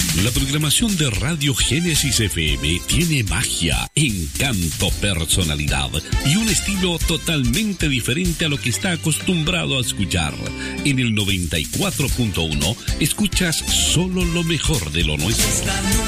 La programación de Radio Génesis FM tiene magia, encanto, personalidad y un estilo totalmente diferente a lo que está acostumbrado a escuchar. En el 94.1 escuchas solo lo mejor de lo nuestro.